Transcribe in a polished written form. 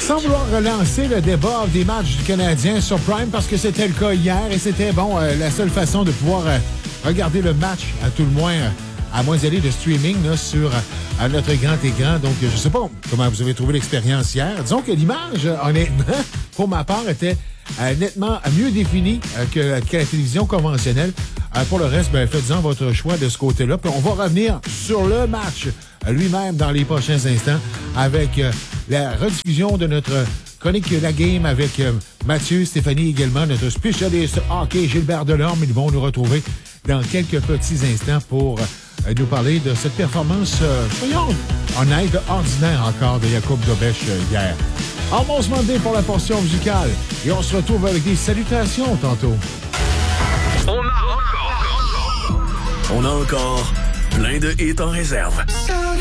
Sans vouloir relancer le débat des matchs du Canadien sur Prime, parce que c'était le cas hier et c'était, la seule façon de pouvoir regarder le match, à tout le moins, à moins d'aller de streaming là, sur notre grand écran. Donc, je sais pas comment vous avez trouvé l'expérience hier. Disons que l'image, honnêtement, pour ma part, était nettement mieux définie que la télévision conventionnelle. Pour le reste, faites-en votre choix de ce côté-là. Puis on va revenir sur le match lui-même dans les prochains instants avec la rediffusion de notre chronique La Game avec Mathieu, Stéphanie également, notre spécialiste hockey Gilbert Delorme. Ils vont nous retrouver dans quelques petits instants pour nous parler de cette performance, soyons honnêtes, ordinaire encore de Jakub Dobeš hier. Almost Monday pour la portion musicale. Et on se retrouve avec des salutations tantôt. On a encore plein de hits en réserve.